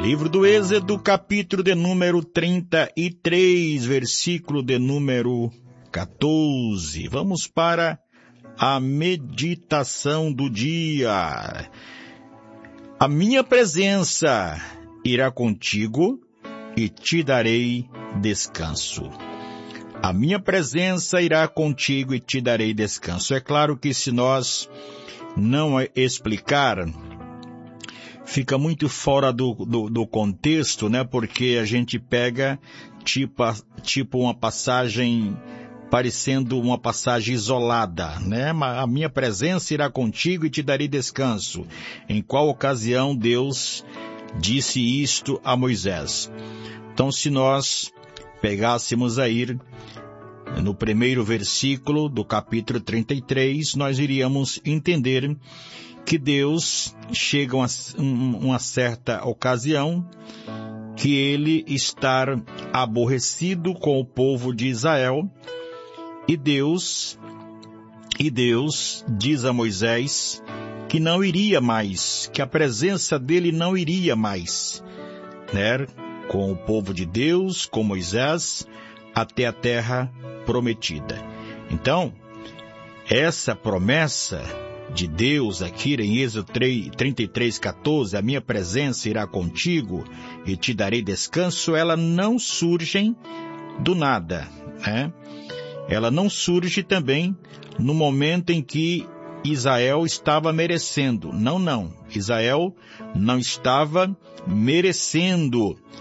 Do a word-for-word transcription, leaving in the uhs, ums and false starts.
Livro do Êxodo, capítulo de número trinta e três, versículo de número quatorze. Vamos para a meditação do dia. A minha presença irá contigo e te darei descanso. A minha presença irá contigo e te darei descanso. É claro que se nós não explicar, fica muito fora do, do, do contexto, né? Porque a gente pega tipo, tipo uma passagem, parecendo uma passagem isolada, né? A minha presença irá contigo e te darei descanso. Em qual ocasião Deus disse isto a Moisés? Então, se nós pegássemos aí no primeiro versículo do capítulo trinta e três, nós iríamos entender que Deus chega a uma certa ocasião que ele está aborrecido com o povo de Israel e Deus, e Deus diz a Moisés que não iria mais, que a presença dele não iria mais, né, com o povo de Deus, com Moisés, até a terra prometida. Então, essa promessa de Deus aqui em Êxodo trinta e três, quatorze, a minha presença irá contigo e te darei descanso, ela não surge do nada, né? Ela não surge também no momento em que Israel estava merecendo. Não, não. Israel não estava merecendo